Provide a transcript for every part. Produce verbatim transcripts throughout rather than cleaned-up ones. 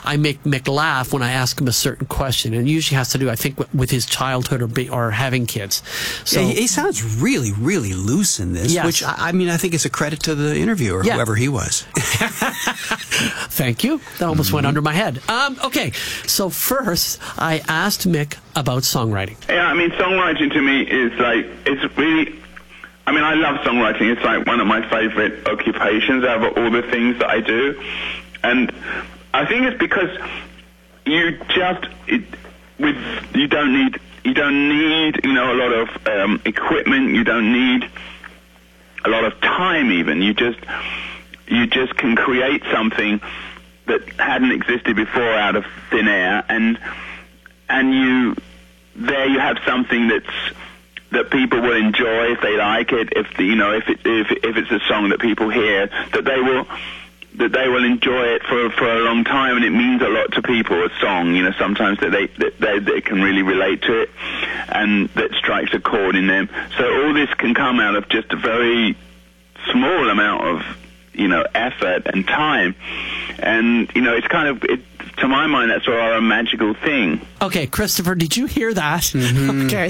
I make Mick laugh when I ask him a certain question, and it usually has to do, I think, with his childhood or be, or having kids. So yeah, he, he sounds really, really loose in this, yes. which, I, I mean, I think is a credit to the interviewer, yeah. whoever he was. Thank you. That almost mm-hmm. went under my head. Um, okay, so first, I asked Mick about songwriting. Yeah, I mean, songwriting to me is like, it's really... I mean, I love songwriting. It's like one of my favorite occupations out of all the things that I do. And I think it's because you just, it, with, you don't need, you don't need, you know, a lot of um, equipment. You don't need a lot of time even. You just, you just can create something that hadn't existed before out of thin air. And, and you, there you have something that's, that people will enjoy if they like it, if the, you know, if it, if if it's a song that people hear, that they will that they will enjoy it for for a long time, and it means a lot to people. A song, you know, sometimes that they that they, they can really relate to it, and that strikes a chord in them. So all this can come out of just a very small amount of, you know, effort and time, and you know, it's kind of it. To my mind, that's sort of a magical thing. Okay, Christopher, did you hear that? Mm-hmm. Okay,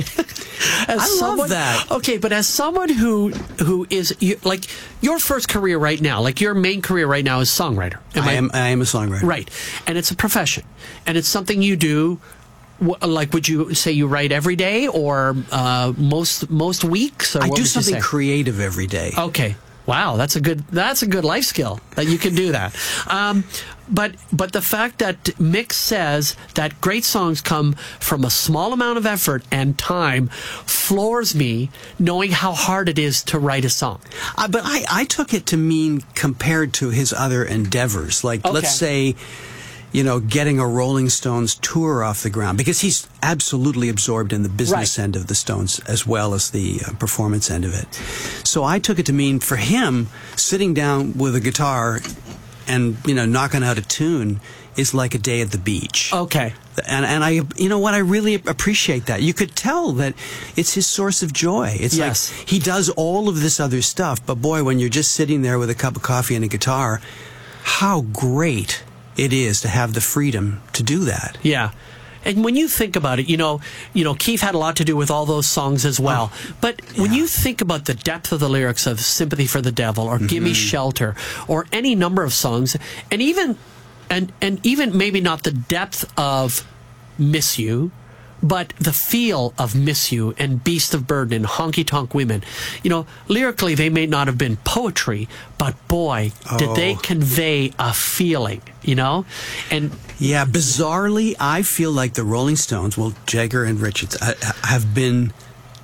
as I someone, love that. Okay, but as someone who who is you, like your first career right now, like your main career right now is songwriter. Am I, I am. I am a songwriter. Right, and it's a profession, and it's something you do. Like, would you say you write every day, or uh, most most weeks? Or I what do would something you say? creative every day. Okay. Wow, that's a good that's a good life skill that you can do that. Um, but but the fact that Mick says that great songs come from a small amount of effort and time floors me, knowing how hard it is to write a song. Uh, but I, I took it to mean compared to his other endeavors. Like, okay. let's say, you know, getting a Rolling Stones tour off the ground, because he's absolutely absorbed in the business right. end of the Stones as well as the uh, performance end of it. So I took it to mean for him, sitting down with a guitar and, you know, knocking out a tune is like a day at the beach. Okay. And and I, you know what, I really appreciate that. You could tell that it's his source of joy. It's yes. like he does all of this other stuff, but boy, when you're just sitting there with a cup of coffee and a guitar, how great it is to have the freedom to do that. Yeah. And when you think about it, you know, you know, Keith had a lot to do with all those songs as well. Oh, but when yeah. you think about the depth of the lyrics of Sympathy for the Devil or mm-hmm. Gimme Shelter or any number of songs, and even and and even maybe not the depth of Miss You, but the feel of Miss You and Beast of Burden and Honky Tonk Women, you know, lyrically they may not have been poetry, but boy, oh. did they convey a feeling, you know? And yeah, bizarrely, I feel like the Rolling Stones, well, Jagger and Richards, uh, have been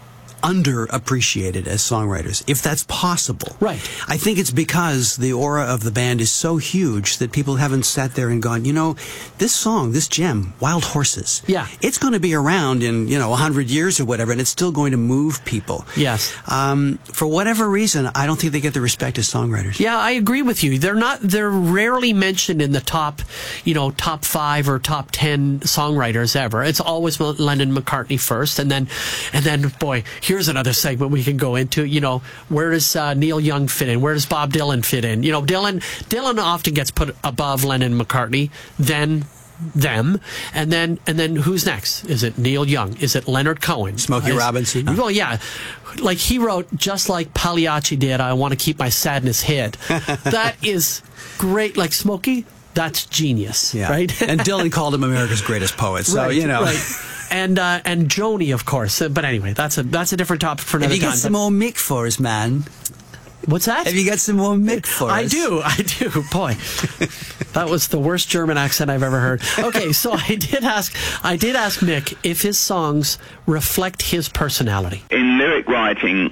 underappreciated as songwriters, if that's possible. Right. I think it's because the aura of the band is so huge that people haven't sat there and gone, you know, this song, this gem, Wild Horses, yeah, it's going to be around in, you know, a hundred years or whatever, and it's still going to move people. Yes. Um, for whatever reason, I don't think they get the respect as songwriters. Yeah, I agree with you. They're not, they're rarely mentioned in the top, you know, top five or top ten songwriters ever. It's always Lennon, McCartney first, and then, and then, boy, here's another segment we can go into. You know, where does uh, Neil Young fit in? Where does Bob Dylan fit in? You know, Dylan Dylan often gets put above Lennon and McCartney, then them, and then and then who's next? Is it Neil Young? Is it Leonard Cohen? Smokey Is, Robinson? Huh? Well, yeah. Like he wrote, just like Pagliacci did, I Want to Keep My Sadness Hid. That is great. Like Smokey, that's genius, yeah. right? And Dylan called him America's greatest poet, so, right, you know. Right. And uh, and Joni, of course. But anyway, that's a that's a different topic for another time. Have you got time, some more Mick for us, man? What's that? Have you got some more Mick for I us? I do, I do. Boy, that was the worst German accent I've ever heard. Okay, so I did ask, I did ask Mick if his songs reflect his personality. In lyric writing,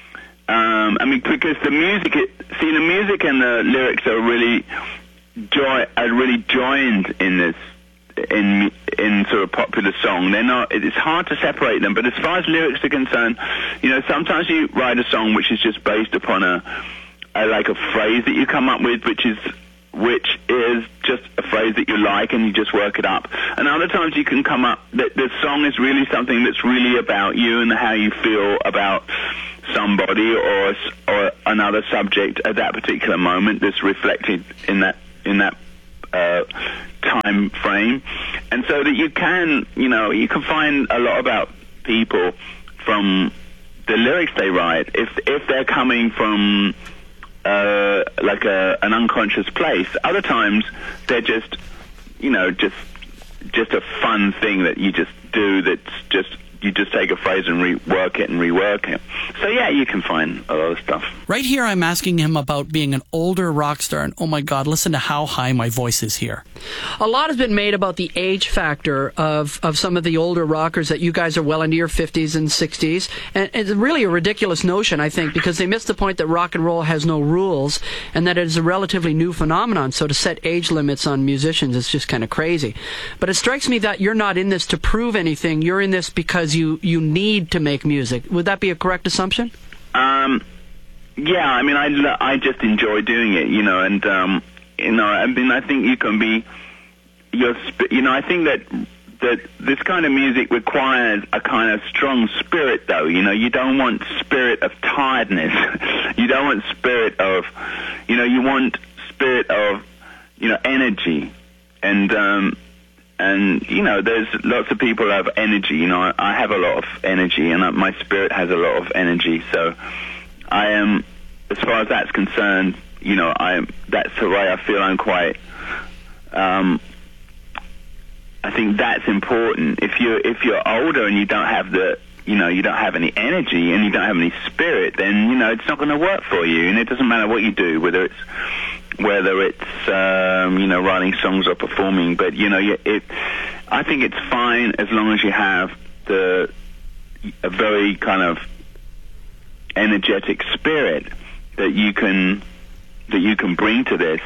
um, I mean, because the music, see, the music and the lyrics are really joy, are really joined in this. in in sort of popular song. They're not, it's hard to separate them, but as far as lyrics are concerned, you know, sometimes you write a song which is just based upon a, a like a phrase that you come up with, which is which is just a phrase that you like and you just work it up. And other times you can come up that the song is really something that's really about you and how you feel about somebody or or another subject at that particular moment that's reflected in that in that uh time frame, and so that you can, you know, you can find a lot about people from the lyrics they write. If if they're coming from uh, like a, an unconscious place, other times they're just, you know, just just a fun thing that you just do. That's just you just take a phrase and rework it and rework it. So yeah, you can find a lot of stuff. Right here, I'm asking him about being an older rock star, and oh my God, listen to how high my voice is here. A lot has been made about the age factor of, of some of the older rockers, that you guys are well into your fifties and sixties, and it's really a ridiculous notion, I think, because they miss the point that rock and roll has no rules, and that it is a relatively new phenomenon, so to set age limits on musicians is just kind of crazy. But it strikes me that you're not in this to prove anything, you're in this because you, you need to make music. Would that be a correct assumption? Um, yeah, I mean, I, I just enjoy doing it, you know, and, um, you know, I mean, I think you can be, your, you know, I think that, that this kind of music requires a kind of strong spirit, though, you know, you don't want spirit of tiredness, you don't want spirit of, you know, you want spirit of, you know, energy, and, um, And, you know, there's lots of people who have energy. You know, I, I have a lot of energy, and I, my spirit has a lot of energy. So I am, as far as that's concerned, you know, I that's the way I feel. I'm quite, um, I think that's important. If you're, if you're older and you don't have the, you know, you don't have any energy and you don't have any spirit, then, you know, it's not going to work for you. And it doesn't matter what you do, whether it's, whether it's, um, you know, writing songs or performing, but, you know, it, I think it's fine as long as you have the, a very kind of energetic spirit that you can, that you can bring to this.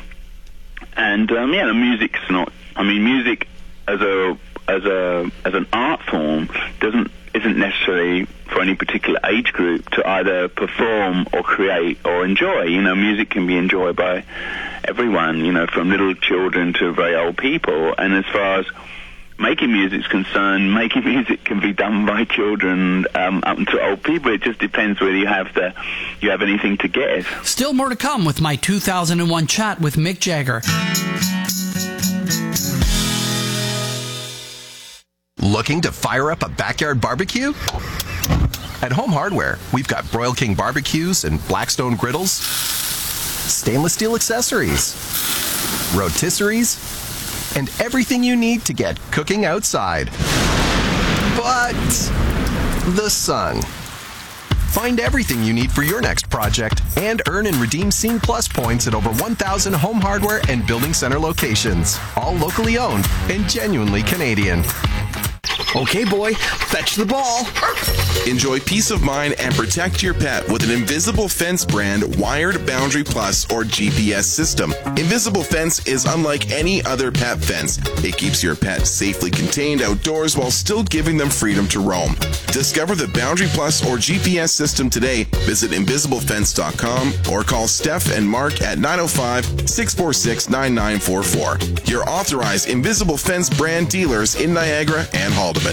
And, um, yeah, the music's not, I mean, music as a, as a, as an art form doesn't, isn't necessarily for any particular age group to either perform or create or enjoy. You know, music can be enjoyed by everyone, you know, from little children to very old people. And as far as making music is concerned, making music can be done by children um, up to old people. It just depends whether you have the, you have anything to give. Still more to come with my two thousand one chat with Mick Jagger. Looking to fire up a backyard barbecue? At Home Hardware, we've got Broil King barbecues and Blackstone griddles, stainless steel accessories, rotisseries, and everything you need to get cooking outside. But the sun. Find everything you need for your next project and earn and redeem Scene Plus points at over one thousand Home Hardware and Building Center locations, all locally owned and genuinely Canadian. Okay, boy, fetch the ball. Enjoy peace of mind and protect your pet with an Invisible Fence brand wired Boundary Plus or G P S system. Invisible Fence is unlike any other pet fence. It keeps your pet safely contained outdoors while still giving them freedom to roam. Discover the Boundary Plus or G P S system today. Visit invisible fence dot com or call Steph and Mark at nine oh five, six four six, nine nine four four. Your authorized Invisible Fence brand dealers in Niagara and Haldeman.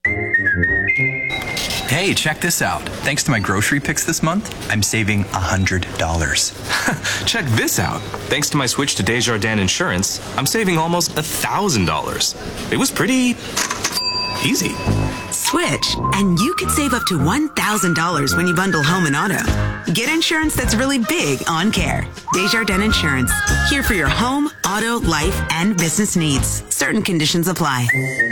Hey, check this out. Thanks to my grocery picks this month, I'm saving one hundred dollars. Check this out. Thanks to my switch to Desjardins Insurance, I'm saving almost one thousand dollars. It was pretty easy. Switch, and you could save up to one thousand dollars when you bundle home and auto. Get insurance that's really big on care. Desjardins Insurance, here for your home, auto, life, and business needs. Certain conditions apply.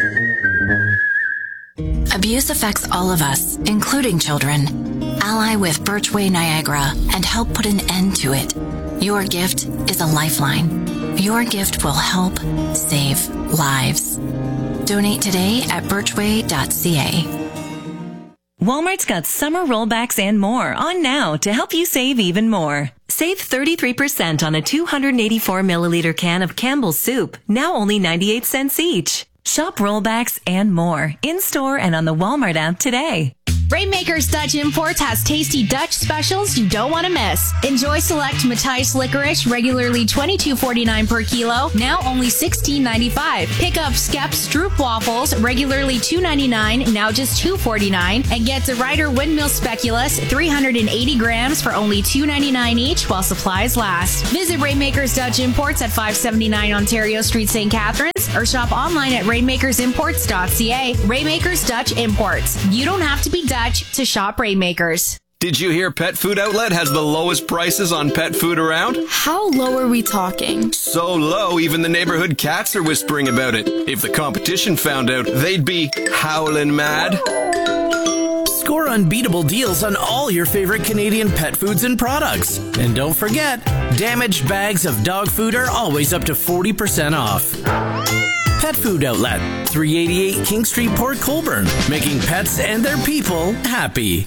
Abuse affects all of us, including children. Ally with Birchway Niagara and help put an end to it. Your gift is a lifeline. Your gift will help save lives. Donate today at birchway dot c a. Walmart's got summer rollbacks and more on now to help you save even more. Save thirty-three percent on a two hundred eighty-four milliliter can of Campbell's soup, now only ninety-eight cents each. Shop rollbacks and more in-store and on the Walmart app today. Rainmakers Dutch Imports has tasty Dutch specials you don't want to miss. Enjoy select Matthijs licorice, regularly twenty-two forty-nine per kilo, now only sixteen ninety-five. Pick up Skep Stroop waffles, regularly two ninety-nine, now just two forty-nine, and get the Ryder Windmill Speculoos, three hundred eighty grams for only two ninety-nine each while supplies last. Visit Rainmakers Dutch Imports at five seventy-nine Ontario Street, Saint Catharines, or shop online at rainmakers imports dot c a. Rainmakers Dutch Imports. You don't have to be Dutch to shop Rainmakers. Did you hear Pet Food Outlet has the lowest prices on pet food around? How low are we talking? So low, even the neighborhood cats are whispering about it. If the competition found out, they'd be howling mad. Score unbeatable deals on all your favorite Canadian pet foods and products. And don't forget, damaged bags of dog food are always up to forty percent off. Pet Food Outlet, three eighty-eight King Street, Port Colborne, making pets and their people happy.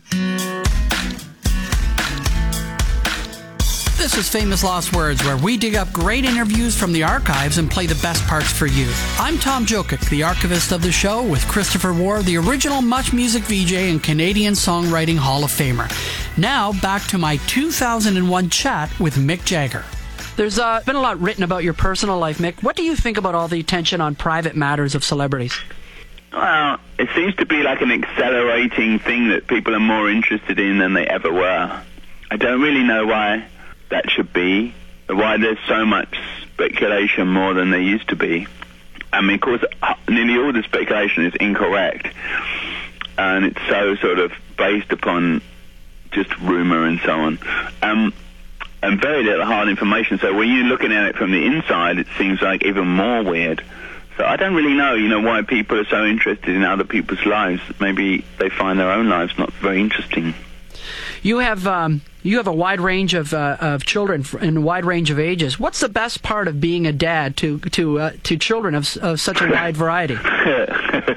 This is Famous Lost Words, where we dig up great interviews from the archives and play the best parts for you. I'm Tom Jokic, the archivist of the show, with Christopher Ward, the original Much Music V J and Canadian Songwriting Hall of Famer. Now, back to my two thousand one chat with Mick Jagger. There's uh, been a lot written about your personal life, Mick. What do you think about all the attention on private matters of celebrities? Well, it seems to be like an accelerating thing that people are more interested in than they ever were. I don't really know why that should be, why there's so much speculation more than there used to be. I mean, of course, nearly all the speculation is incorrect, and it's so sort of based upon just rumor and so on. Um, and very little hard information. So when you're looking at it from the inside, it seems like even more weird. So I don't really know, you know, why people are so interested in other people's lives. Maybe they find their own lives not very interesting. You have um, you have a wide range of uh, of children in a wide range of ages. What's the best part of being a dad to to uh, to children of, of such a wide variety? uh,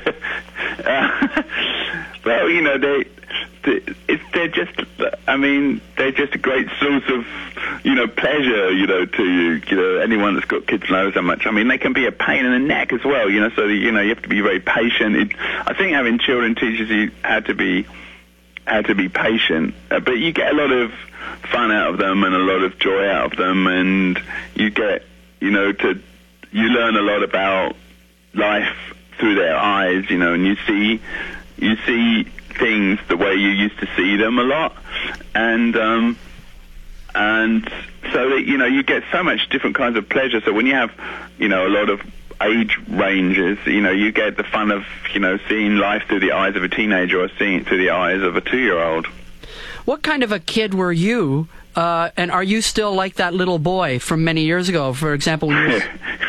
well, you know, they. It's, they're just, I mean, they're just a great source of, you know, pleasure, you know, to you. You know, anyone that's got kids knows how much. I mean, they can be a pain in the neck as well, you know, so, you know, you have to be very patient. It, I think having children teaches you how to be, how to be patient. Uh, but you get a lot of fun out of them and a lot of joy out of them, and you get, you know, to, you learn a lot about life through their eyes, you know, and you see, you see things the way you used to see them a lot, and um, and so that, you know, you get so much different kinds of pleasure. So when you have, you know, a lot of age ranges, you know, you get the fun of, you know, seeing life through the eyes of a teenager or seeing it through the eyes of a two-year-old. What kind of a kid were you, uh, and are you still like that little boy from many years ago? For example, when you were...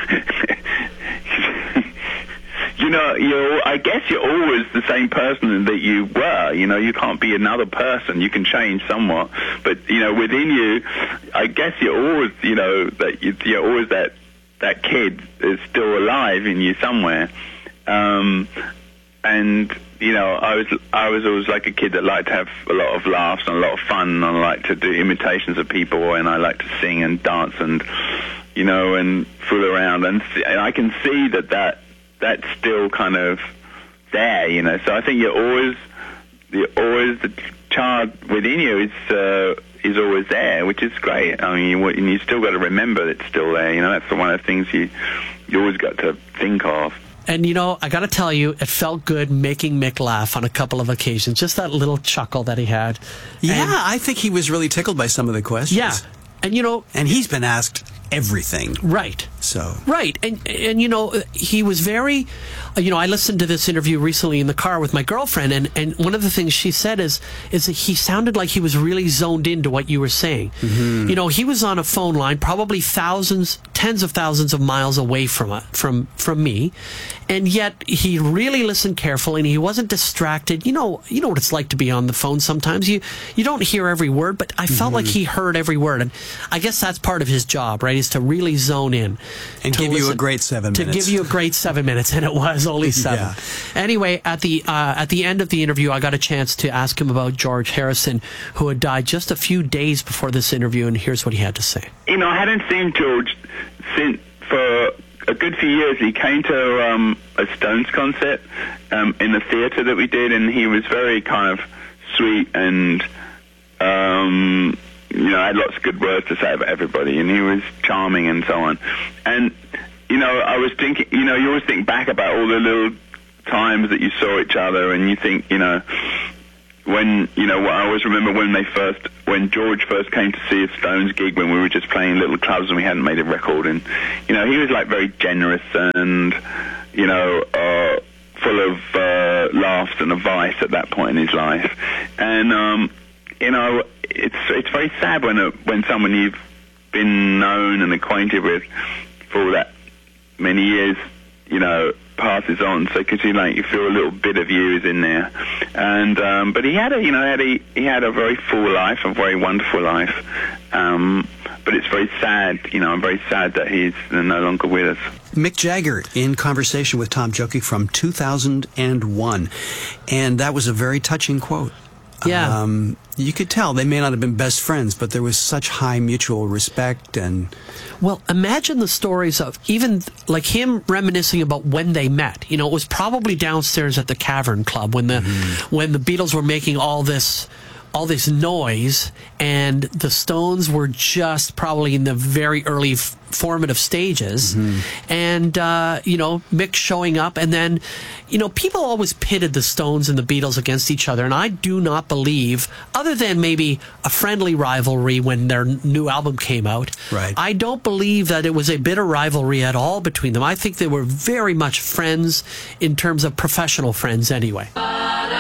You know, you're, I guess you're always the same person that you were. You know, you can't be another person. You can change somewhat. But, you know, within you, I guess you're always, you know, that you're always that, that kid is still alive in you somewhere. Um, and, you know, I was I was always like a kid that liked to have a lot of laughs and a lot of fun, and I liked to do imitations of people, and I liked to sing and dance and, you know, and fool around. And, and I can see that that that's still kind of there, you know. So I think you're always, you're always the child within you is uh, is always there, which is great. I mean, you, you still got to remember it's still there. You know, that's one of the things you you always got to think of. And, you know, I got to tell you, it felt good making Mick laugh on a couple of occasions. Just that little chuckle that he had. Yeah, and, I think he was really tickled by some of the questions. Yeah. And, you know... And he's been asked everything. Right. So... Right. And, and you know, he was very... You know, I listened to this interview recently in the car with my girlfriend, and, and one of the things she said is is that he sounded like he was really zoned into what you were saying. Mm-hmm. You know, he was on a phone line probably thousands, tens of thousands of miles away from from from me, and yet he really listened carefully, and he wasn't distracted. You know, you know what it's like to be on the phone sometimes. You you don't hear every word, but I felt mm-hmm. like he heard every word, and I guess that's part of his job, right, is to really zone in. And give listen, you a great seven to minutes. To give you a great seven minutes, and it was only seven. Yeah. Anyway, at the uh, at the end of the interview, I got a chance to ask him about George Harrison, who had died just a few days before this interview, and here's what he had to say. You know, I hadn't seen George since for a good few years, he came to um, a Stones concert um, in the theater that we did, and he was very kind of sweet and, um, you know, had lots of good words to say about everybody, and he was charming and so on. And, you know, I was thinking, you know, you always think back about all the little times that you saw each other, and you think, you know, when, you know, I always remember when they first, when George first came to see a Stones gig when we were just playing little clubs and we hadn't made a record, and, you know, he was like very generous and, you know, uh, full of uh, laughs and advice at that point in his life. And, um, you know, it's it's very sad when a, when someone you've been known and acquainted with for all that many years, you know, passes on. So because you like you feel a little bit of you is in there, and um, but he had a you know had a he had a very full life, a very wonderful life. Um, but it's very sad, you know. I'm very sad that he's no longer with us. Mick Jagger in conversation with Tom Jokic from two thousand one, and that was a very touching quote. Yeah. Um, you could tell they may not have been best friends, but there was such high mutual respect. And well, imagine the stories of even like him reminiscing about when they met. You know, it was probably downstairs at the Cavern Club when the mm-hmm. when the Beatles were making all this all this noise, and the Stones were just probably in the very early f- formative stages. Mm-hmm. And, uh, you know, Mick showing up, and then, you know, people always pitted the Stones and the Beatles against each other, and I do not believe, other than maybe a friendly rivalry when their new album came out, right. I don't believe that it was a bitter rivalry at all between them. I think they were very much friends in terms of professional friends anyway.